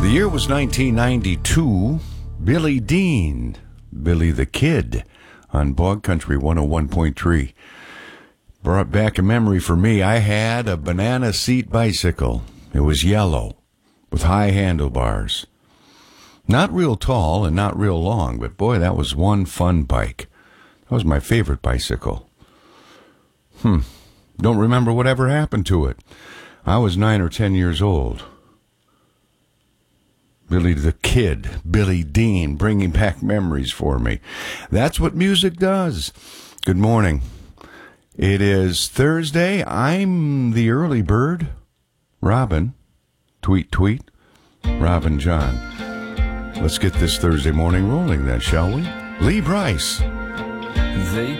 The year was 1992. Billy Dean, Billy the Kid, on Bog Country 101.3. Brought back a memory for me. I had a banana seat bicycle. It was yellow, with high handlebars. Not real tall and not real long, but boy, that was one fun bike. That was my favorite bicycle. Don't remember whatever happened to it. I was 9 or 10 years old. Billy the Kid, Billy Dean, bringing back memories for me. That's what music does. Good morning. It is Thursday. I'm the early bird. Robin. Tweet, tweet. Robin John. Let's get this Thursday morning rolling then, shall we? Lee Brice. They